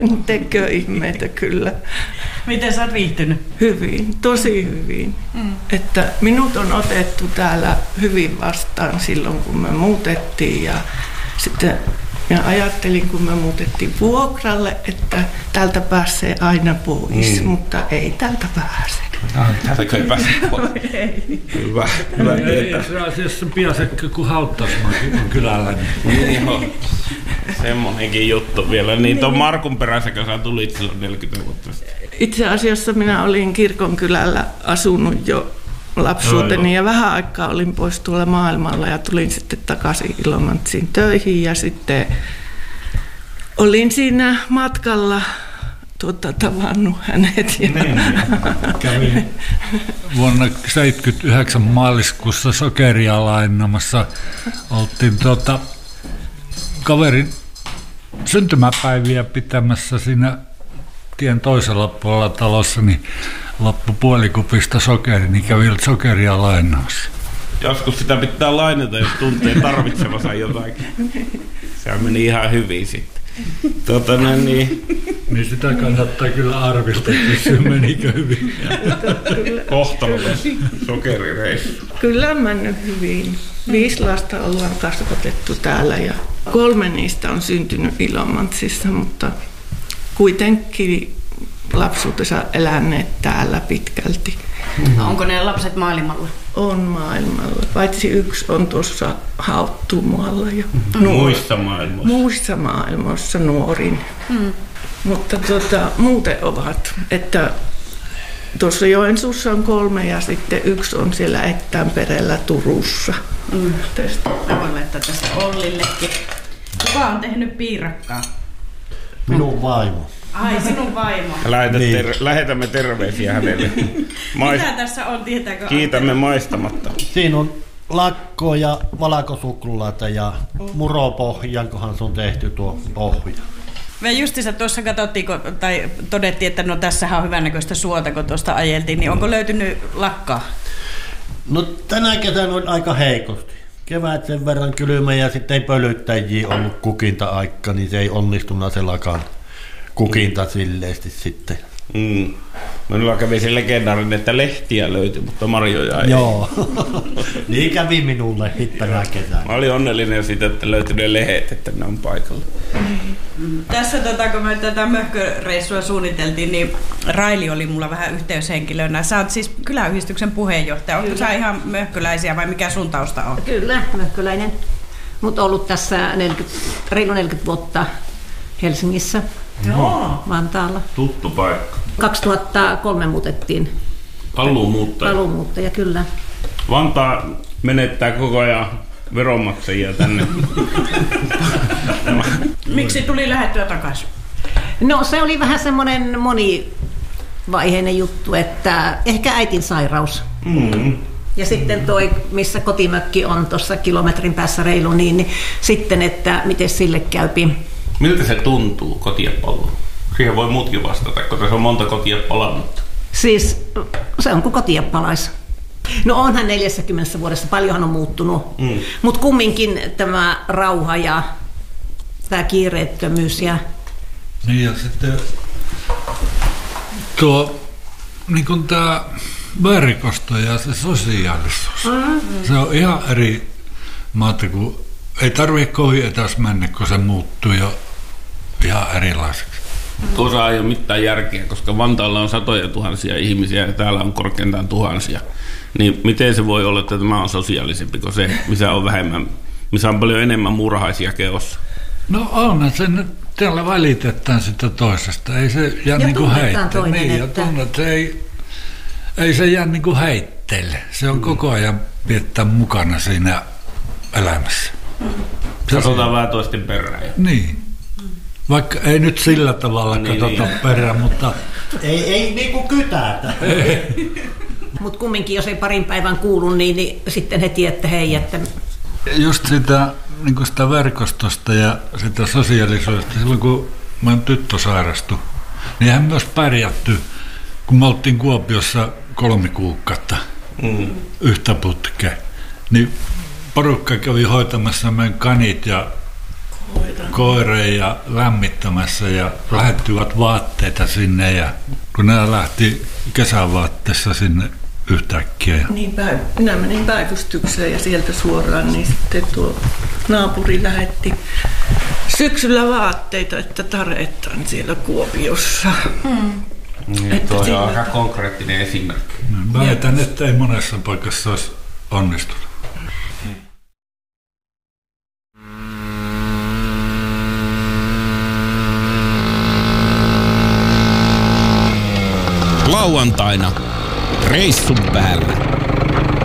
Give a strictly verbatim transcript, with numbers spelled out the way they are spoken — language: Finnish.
Tekee ihmeitä kyllä. Miten sä oot viihtynyt? Hyvin, tosi hyvin. Mm. Että minut on otettu täällä hyvin vastaan silloin, kun me muutettiin. Ja sitten minä ajattelin, kun me muutettiin vuokralle, että täältä pääsee aina pois, mm. mutta ei täältä pääse. No, täältä ei pääse pois. Hyvä. Hyvä. Ei, se asiassa piasekka kuin Hauttasmäki on kylällä. Niin joo. Semmoinenkin juttu vielä. Niin tuon Markun perässä, kun sä tulit silloin neljäkymmentä vuotta. Itse asiassa minä olin Kirkonkylällä asunut jo lapsuuteni no, ja vähän aikaa olin pois tuolla maailmalla ja tulin sitten takaisin Ilomantsiin töihin ja sitten olin siinä matkalla tuota, tavannut hänet. Ja niin, kävin vuonna seitsemänkymmentäyhdeksän maaliskuussa sokeria lainamassa. Oltiin tuota, kaverin syntymäpäiviä pitämässä siinä tien toisella puolella talossa, niin loppu puolikupista sokeri, niin kävi sokeria lainaamassa. Joskus sitä pitää lainata, jos tuntee tarvitsevansa jotakin. Se meni ihan hyvin sitten. Tuota, niin. niin sitä kannattaa kyllä arvista, että se menikö hyvin. Kohtalokas sokerireissu. Kyllä on mennyt hyvin. Viisi lasta ollaan kasvatettu täällä ja kolme niistä on syntynyt Ilomantsissa, mutta kuitenkin lapsuutensa eläneet täällä pitkälti. Mm-hmm. Onko ne lapset maailmalla? On maailmalla, paitsi yksi on tuossa Hauttumaalla. Ja mm-hmm. Muissa maailmoissa? Muissa maailmoissa nuorin. Mm. Mutta tuota, muuten ovat, että tuossa Joensuussa on kolme ja sitten yksi on siellä Ettäänperällä Turussa. Mm. Mä voin laittaa tästä Ollillekin. Kuka on tehnyt piirakkaa? Minun vaimo. Ai, sinun vaimo. Niin. Ter- lähetämme terveisiä hänelle. Mais- Mitä tässä on, tietääkö? Kiitämme maistamatta. Siinä on lakkoa ja valkosuklaata ja muropohjankohan se on tehty tuo pohja. Me justiinsa tuossa katsottiin, tai todettiin, että no tässähän on hyvännäköistä suota, kun tuosta ajeltiin, niin onko löytynyt lakkaa? No tänä kesänä on aika heikosti. Kevät sen verran kylmä ja sitten ei pölyttäjiä ollut kukinta-aika, niin se ei onnistunut se lakan kukinta silleesti sitten. Mm. Minulla kävi se legendaarinen, että lehtiä löytyi, mutta marjoja ei. Joo, niin kävi minulle hittänä kesänä. Mä olin onnellinen siitä, että löytyi ne lehet, että ne on paikalla. Mm. Tässä tota, kun me tätä möhköreissua suunniteltiin, niin Raili oli mulla vähän yhteyshenkilönä. Sä oot siis kyläyhdistyksen puheenjohtaja. Onko sä ihan möhköläisiä vai mikä sun tausta on? Kyllä, möhköläinen. Mutta ollut tässä neljäkymmentä, reilu neljäkymmentä vuotta Helsingissä. Joo. Vantaalla. Tuttu paikka. kaksituhattakolme muutettiin. Paluumuuttaja. Paluumuuttaja, kyllä. Vantaa menettää koko ajan veronmaksajia tänne. Miksi tuli lähettyä takaisin? No se oli vähän semmoinen monivaiheinen juttu, että ehkä äitin sairaus. Mm. Ja sitten toi, missä kotimökki on tuossa kilometrin päässä reilu, niin, niin sitten, että miten sille käypi. Miltä se tuntuu, kotiapallo? Siihen voi muutkin vastata, koska se on monta kotia palannut. Siis se on kuin kotia palais. No onhan neljässäkymmenessä vuodessa, paljonhan on muuttunut. Mm. Mutta kumminkin tämä rauha ja tämä kiireettömyys. Ja... Niin ja sitten tuo niin kuin tämä verkosto ja se sosiaalisuus. Mm-hmm. Se on ihan eri maata, kun ei tarvitse kovin etäs mennä, kun se muuttuu jo ihan erilaiseksi. Tuossa ei ole mitään järkeä, koska Vantaalla on satoja tuhansia ihmisiä ja täällä on korkeintaan tuhansia. Niin miten se voi olla, että tämä on sosiaalisempi kuin se, missä on vähemmän, missä on paljon enemmän murhaisia keossa? No on, se nyt täällä välitetään sitä toisesta. Ei se jää niin kuin heittele. Niin, ja tunnet, se ei, ei se jää niin kuin heitteille. Se on mm. koko ajan piettää mukana siinä elämässä. Katsotaan vähän toisten perään. Niin. Vaikka ei nyt sillä tavalla niin, katsota niin. perään, mutta... Ei, ei niin kuin kytätä. Mutta kumminkin, jos ei parin päivän kuulu, niin, niin sitten heti, että hei, että... Just sitä, niin kuin sitä verkostosta ja sitä sosiaalisuudesta, silloin kun mä tyttö sairastui, niin eihän myös pärjätty, kun me oltiin Kuopiossa kolme kuukautta mm. yhtä putkea, niin porukka kävi hoitamassa meidän kanit ja koireen ja lämmittämässä ja lähettivät vaatteita sinne ja kun nämä lähti kesävaatteessa sinne yhtäkkiä. Niin, päiv- minä menin päivystykseen ja sieltä suoraan, niin sitten tuo naapuri lähetti syksyllä vaatteita, että taretaan siellä Kuopiossa. Mm. Niin, tuo on aika konkreettinen esimerkki. Väitän, että ei monessa paikassa olisi onnistunut. Lauantaina reissun päällä.